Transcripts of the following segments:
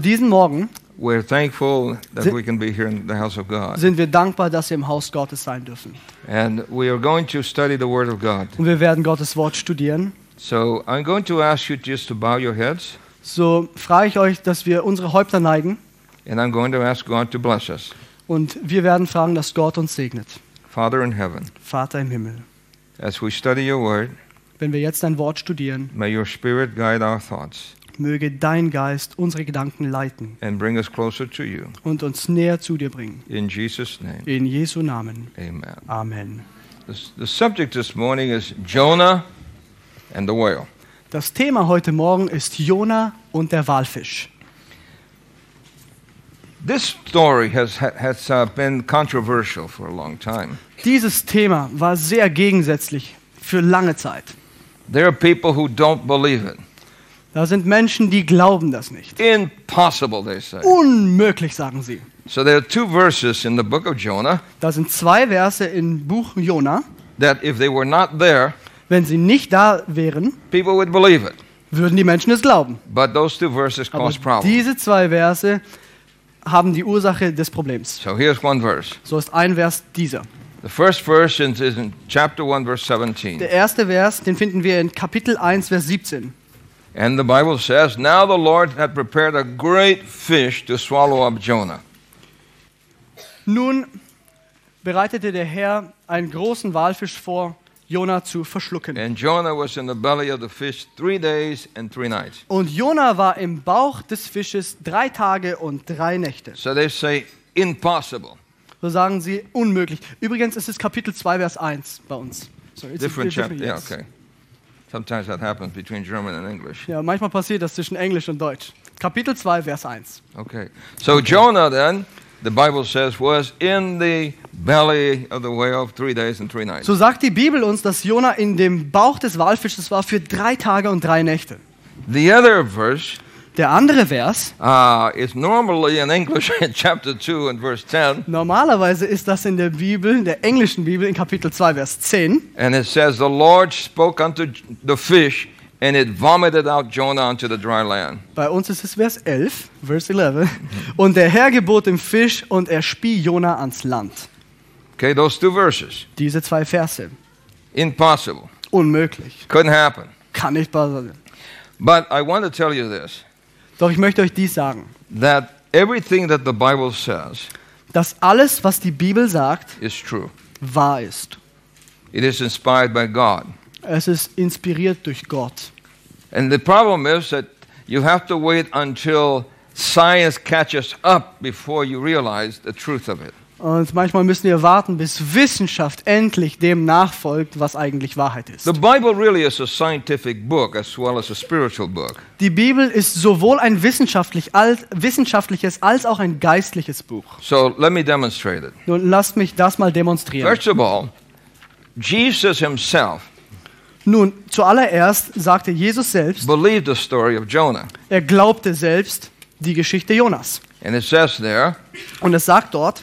diesen Morgen we're thankful that we can be here in the house of God. sind wir dankbar, dass wir im Haus Gottes sein dürfen. And we are going to study the Word of God. Und wir werden Gottes Wort studieren. So I'm going to ask you just to bow your heads, So frage ich euch, dass wir unsere Häupter neigen and I'm going to ask God to bless us. und wir werden fragen, dass Gott uns segnet. Father in heaven, Vater im Himmel, as we study your Word, wenn wir jetzt dein Wort studieren, may your Spirit guide our thoughts möge dein Geist unsere Gedanken leiten and bring us closer to you. und uns näher zu dir bringen. In Jesus' name, In Jesu Namen. amen. Amen. The subject this morning is Jonah and the whale. Das Thema heute Morgen ist Jona und der Walfisch. This story has been controversial for a long time. Dieses Thema war sehr gegensätzlich für lange Zeit. There are people who don't believe it. Da sind Menschen, die glauben das nicht. Impossible, they say. Unmöglich, sagen sie. So there are two verses in the book of Jonah Da sind 2 Verse im Buch Jona. that if they were not there, Wenn sie nicht da wären, people would believe it. würden die Menschen es glauben. But those two verses Aber cause problems. diese 2 Verse haben die Ursache des Problems. So here's one verse. So ist ein Vers dieser. The first verse is in chapter 1, verse 17. Der erste Vers, den finden wir in Kapitel 1, Vers 17. And the Bible says, Now the Lord had prepared a great fish to swallow up Jonah. Nun bereitete der Herr einen großen Walfisch vor, Jona zu verschlucken. And Jonah was in the belly of the fish 3 days and 3 nights. Und Jona war im Bauch des Fisches 3 Tage und 3 Nächte. So they say, impossible. So sagen sie, unmöglich. Übrigens ist es Kapitel 2, Vers 1 bei uns. So, it's Different chapter. Yeah, yes. okay. Sometimes that happens between German and English. Ja, manchmal passiert das zwischen Englisch und Deutsch. Kapitel 2, Vers 1. Okay. So Jonah then, the Bible says, was in the belly of the whale 3 days and 3 nights. So sagt die Bibel uns, dass Jona in dem Bauch des Walfisches war für 3 Tage und 3 Nächte. The other verse Der andere Vers, is normally in English in chapter 2 and verse 10. normalerweise ist das in der Bibel, in der englischen Bibel, in Kapitel 2, Vers 10. And it says, The Lord spoke unto the fish, and it vomited out Jonah unto the dry land. Bei uns ist es Vers 11, Vers 11. Und der Herr gebot dem Fisch und er spie Jona ans Land. Okay, those two verses. Diese 2 Verse. Impossible. Unmöglich. Couldn't happen. Kann nicht passieren. But I want to tell you this, Doch ich möchte euch dies sagen. that everything that the Bible says Dass alles, was die Bibel sagt, is true. wahr ist. It is inspired by God. Es ist inspiriert durch Gott. And the problem is that you have to wait until science catches up before you realize the truth of it. Und manchmal müssen wir warten, bis Wissenschaft endlich dem nachfolgt, was eigentlich Wahrheit ist. The Bible really is a scientific book as well as a spiritual book. Die Bibel ist sowohl ein wissenschaftliches als auch ein geistliches Buch. So let me demonstrate it. Nun lasst mich das mal demonstrieren. First of all, Jesus himself Nun, zuallererst sagte Jesus selbst, believed the story of Jonah. er glaubte selbst die Geschichte Jonas. And it says there Und es sagt dort,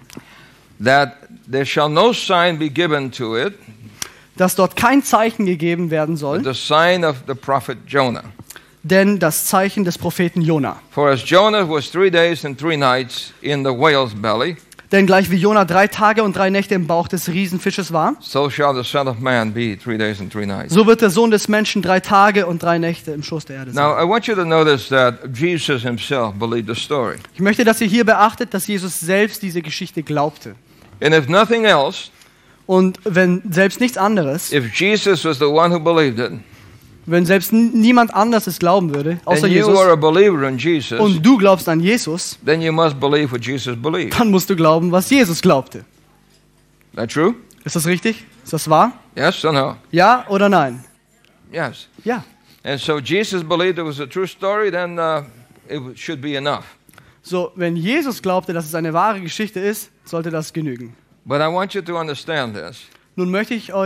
that there shall no sign be given to it, dass dort kein Zeichen gegeben werden soll, but the sign of the prophet Jonah. denn das Zeichen des Propheten Jona. For as Jonah was 3 days and 3 nights in the whale's belly, Denn gleich wie Jona 3 Tage und 3 Nächte im Bauch des Riesenfisches war, so shall the Son of Man be 3 days and 3 nights. so wird der Sohn des Menschen 3 Tage und 3 Nächte im Schoß der Erde sein. Now, I want you to notice that Jesus himself believed the story. Ich möchte, dass ihr hier beachtet, dass Jesus selbst diese Geschichte glaubte. And if nothing else, Und wenn selbst nichts anderes, if Jesus was the one who believed it, wenn selbst niemand anders es glauben würde, außer and you Jesus, are a believer in Jesus, und du glaubst an Jesus, then you must believe what Jesus believed. dann musst du glauben, was Jesus glaubte. That true? Ist das richtig? Ist das wahr? Yes or no? Ja oder nein? Yes. Ja. And so Jesus believed it was a true story, then it should be enough. So, wenn Jesus glaubte, dass es eine wahre Geschichte ist, sollte das genügen. But I want you to understand this, Nun möchte ich,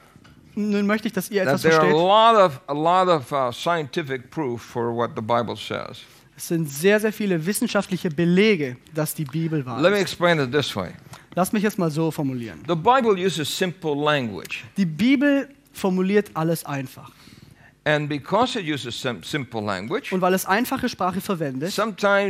dass ihr that etwas there are versteht. a lot of scientific proof for what the Bible says. Es sind sehr, sehr viele wissenschaftliche Belege, dass die Bibel wahr Let me ist. explain it this way. Lass mich es mal so formulieren. The Bible uses simple language. Die Bibel formuliert alles einfach. And because it uses simple language, Und weil es einfache Sprache verwendet, sometimes